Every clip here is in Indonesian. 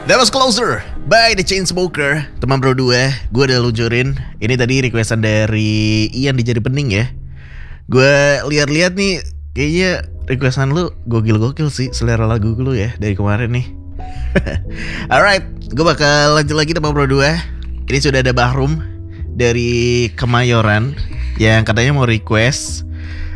That was Closer by The Chainsmoker. Teman bro 2, gue udah luncurin. Ini tadi requestan dari Ian di Jadi Pening ya. Gue lihat-lihat nih, kayaknya requestan lu gokil-gokil sih, selera lagu lu ya dari kemarin nih. Alright, gue bakal lanjut lagi teman bro 2. Ini sudah ada Bahrum dari Kemayoran yang katanya mau request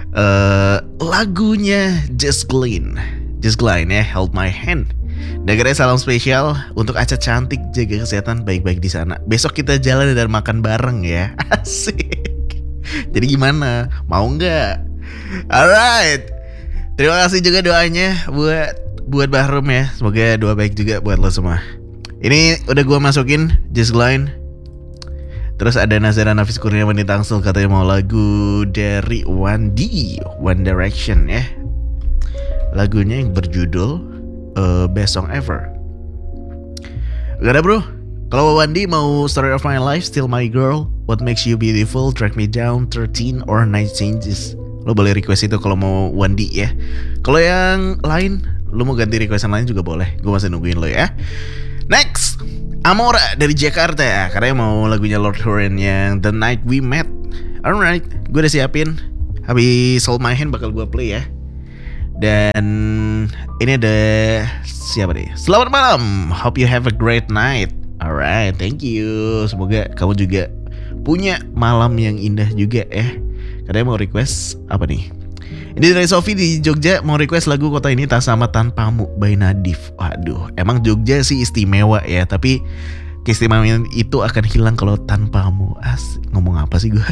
lagunya Just Glide ya, Hold My Hand. Negaranya salam spesial untuk Aca cantik, jaga kesehatan baik-baik di sana. Besok kita jalan dan makan bareng ya. Asik. Jadi gimana? Mau nggak? Alright. Terima kasih juga doanya buat Bahrum ya. Semoga doa baik juga buat lo semua. Ini udah gue masukin Just Glide. Terus ada Nazara Nafis Kurniawan di Tangsel katanya mau lagu dari One Direction ya. Lagunya yang berjudul Best Song Ever. Gak ada bro. Kalau Wandi mau Story of My Life, Still My Girl, What Makes You Beautiful, Track Me Down, 13 or Night Changes. Lo boleh request itu kalau mau Wandi ya. Kalau yang lain, lo mau ganti requestan lain juga boleh. Gue masih nungguin lo ya. Next, Amora dari Jakarta ya. Karena mau lagunya Lord Huron yang The Night We Met. Alright, gue udah siapin. Habis Hold My Hand bakal gue play ya. Dan ini ada siapa nih? Selamat malam, hope you have a great night. Alright, thank you. Semoga kamu juga punya malam yang indah juga ya. Katanya mau request apa nih? Ini dari Sofi di Jogja, mau request lagu Kota Ini Tak Sama Tanpamu by Nadif. Waduh, emang Jogja sih istimewa ya. Tapi keistimewaan itu akan hilang kalau tanpamu. Ngomong apa sih gue?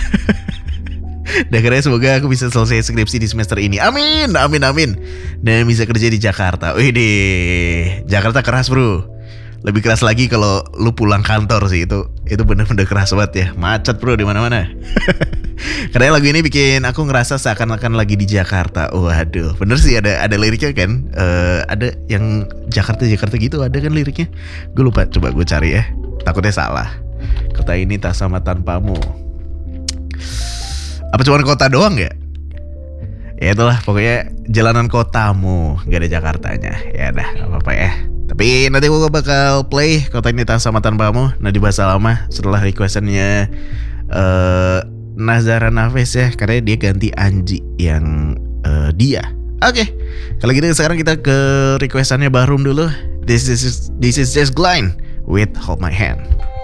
Dan semoga aku bisa selesai skripsi di semester ini. Amin. Dan bisa kerja di Jakarta. Widih, Jakarta keras bro. Lebih keras lagi kalau lu pulang kantor sih. Itu bener-bener keras banget ya. Macet bro di mana-mana. Karena lagu ini bikin aku ngerasa seakan-akan lagi di Jakarta. Waduh, bener sih ada liriknya kan. Ada yang Jakarta gitu, ada kan liriknya. Gue lupa, coba gue cari ya. Takutnya salah. Kota ini tak sama tanpamu. Apa cuma kota doang ya? Ya itulah, pokoknya jalanan kotamu, gak ada Jakartanya. Ya dah, gak apa-apa ya. Tapi nanti gue bakal play Kota Ini Tak Sama Tanpamu. Nah di bahasa lama setelah requestannya Nazara Nafis ya. Karena dia ganti Anji yang dia. Oke, kalau gitu sekarang kita ke requestannya Bahrum dulu. This is Just Glide with Hold My Hand.